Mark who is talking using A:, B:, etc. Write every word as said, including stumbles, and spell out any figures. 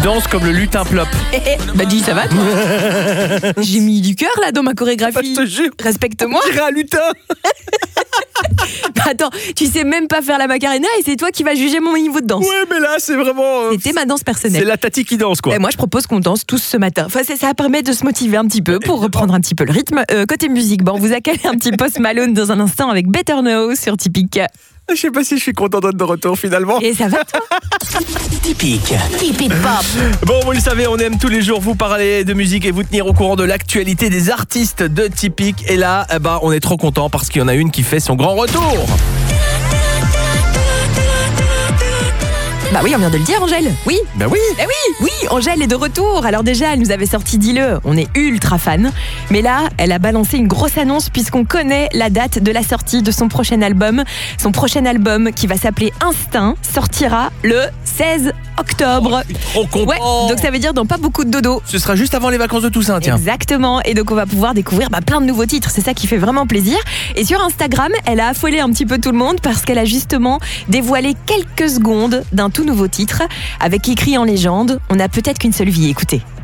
A: danse comme le lutin plop.
B: Bah dis, ça va toi? J'ai mis du cœur là dans ma chorégraphie.
A: Je te jure.
B: Respecte-moi.
A: On dirait un lutin.
B: Bah attends, tu sais même pas faire la Macarena et c'est toi qui vas juger mon niveau de danse.
A: Ouais, mais là, c'est vraiment... euh,
B: C'était ma danse personnelle.
A: C'est la tati qui danse, quoi.
B: Et moi, je propose qu'on danse tous ce matin. Enfin, c'est- ça permet de se motiver un petit peu pour reprendre un petit peu le rythme. Euh, côté musique, bon, on vous a calé un petit Post Malone dans un instant avec Better Know sur Typique.
A: Je sais pas si je suis content d'être de retour, finalement.
B: Et ça va, toi?
C: Typique.
B: Typique pop.
A: Bon, vous le savez, on aime tous les jours vous parler de musique et vous tenir au courant de l'actualité des artistes de Typique. Et là, eh ben, on est trop content parce qu'il y en a une qui fait son grand retour.
B: Bah oui, on vient de le dire, Angèle. Oui.
A: Ben oui.
B: Eh oui, oui, Angèle est de retour. Alors déjà, elle nous avait sorti Dis-le, on est ultra fan. Mais là, elle a balancé une grosse annonce puisqu'on connaît la date de la sortie de son prochain album. Son prochain album, qui va s'appeler Instinct, sortira le seize octobre.
A: Trop content.
B: Ouais, donc ça veut dire dans pas beaucoup de dodo.
A: Ce sera juste avant les vacances de Toussaint, tiens.
B: Exactement, et donc on va pouvoir découvrir bah, plein de nouveaux titres, c'est ça qui fait vraiment plaisir. Et sur Instagram, elle a affolé un petit peu tout le monde parce qu'elle a justement dévoilé quelques secondes d'un tout nouveau titre avec écrit en légende, on n'a peut-être qu'une seule vie, écoutez.